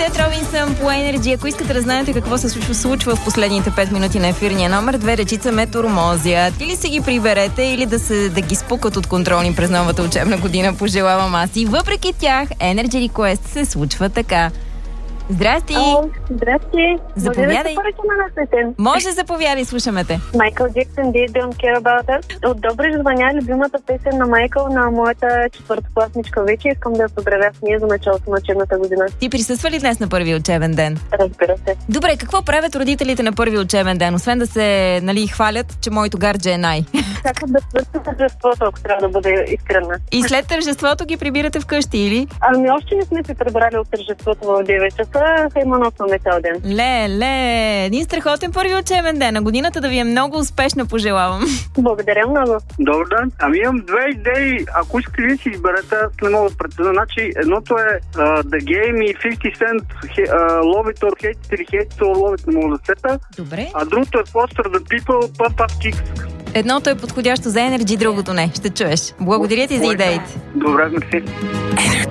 Сет Робинсън по Energy. Ако искате да знаете какво се случва в последните 5 минути на ефирния номер, 2 речица ме тормозят. Или се ги приберете, или да ги спукат от контролни през новата учебна година, пожелавам аз. И въпреки тях, Energy Request се случва така. Здрасти! Здрасти! Заповядай! Може, заповядай, слушаме те. Майкъл Джексън, They Don't Care About Us. От Добрич звъня любимата песен на Майкъл на моята четвъртокласничка вече. Искам да я поздравя с нея за началото на учебната година. Ти присъства ли днес на първи учебен ден? Разбира се. Добре, какво правят родителите на първи учебен ден? Освен да се хвалят, че моето гардже е най. Чакат да свършат тържеството, ако трябва да бъде искрена. И след тържеството ги прибирате вкъщи, или? Ами още не сме се прибрали от тържеството в 9 часа. Хайманосваме цял ден. Един страхотен първи учебен ден. На годината да ви е много успешна, пожелавам. Благодаря много. Добър ден. Ами имам две идеи. Ако искате ли си изберете, аз не мога да преценя. Значи, едното е The Game и 50 Cent Love It or Hate It или Hate It or Love It, не мога да сета. Добре. А другото е Foster the People, Pump Up Kicks. Едното е подходящо за Energy, другото не. Ще чуеш. Благодаря ти за идеите. Добре, мерси.